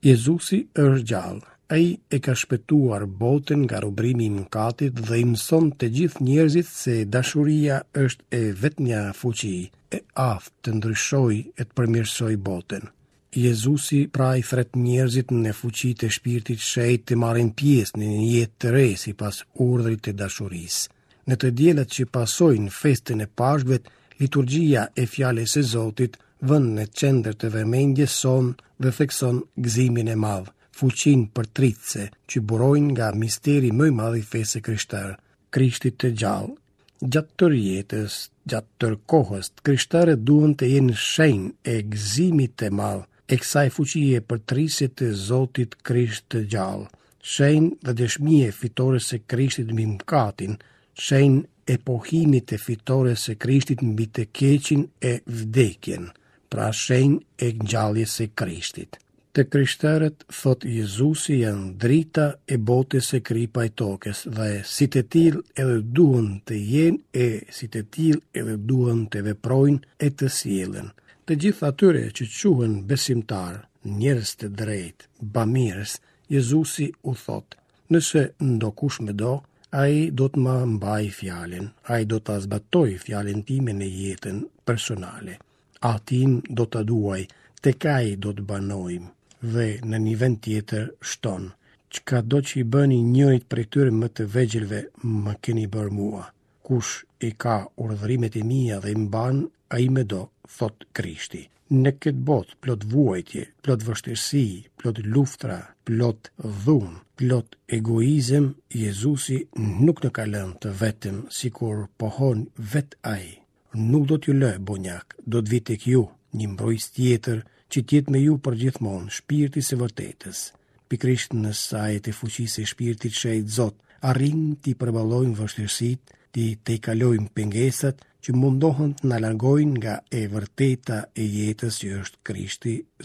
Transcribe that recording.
Jezusi është gjallë. Ai e ka shpëtuar botën nga rubrimi i mëkatit dhe i mëson të gjithë njerëzit se dashuria është e vetmja fuqi e aftë të ndryshojë e të përmirësojë botën. Jezusi pra i thret njerëzit në fuqitë e shpirtit shenjtë të marrin pjesë në një jetë të re sipas urdhrit të dashurisë. Në të diellat që pasojnë festën e Pashkëve, liturgjia e fjalës së Zotit vën në qendër të vëmendjes son dhe thekson gëzimin e madh, fuqinë përtritëse që burojnë nga misteri më i madh i fesë krishtere, Krishtit të gjallë. Gjatë tërë jetës, gjatë tërë kohës, krishterët duhen të jenë shenjë e gëzimit të madh e kësaj fuqie përtrisje të Zotit Krisht të gjallë, shenjë dhe dëshmie fitore se Krishtit mbi mëkatin, shenjë e pohimit të fitore se Krishtit mbi të keqin e vdekjen, pra shenjë e ngjalljes së Krishtit. Të krishterët, thot Jezusi, janë drita e botës së kripaj tokës dhe si të tillë edhe duhen të jenë e si të tillë edhe duhen të veprojnë e të sjellen. Të gjithë atyre që quhen besimtar, njerëz të drejtë, bamirës, Jezusi u thot: nëse ndokush më do, ai do të më mbajë fjalën, ai do ta zbatoj fjalën time në jetën personale. Atin do të duaj, tek ai do të banojmë. Dhe në një vend tjetër shton: çka do që i bëni njërit prej tyre më të vegjëlve, më keni bërë mua. Kush i ka urdhrimet e mia dhe i mban, ai më do, thot Krishti. Në këtë botë plot vuajtje, plot vështirësi, plot luftra, plot dhunë, plot egoizëm, Jezusi nuk në ka lënë të vetëm sikur pohon vet ai. Nuk do t'ju lë bonjak, do të vi tek ju një mbrojtës tjetër që t'jetë me ju përgjithmonë, shpirti së vërtetës. Pikrisht në sajt e fuqisë e shpirtit shenjtë Zot, arrim t'i përballojmë vështirësitë, t'i kalojmë pengesat që mundohen të na largojnë nga e vërteta e jetës që është Krishti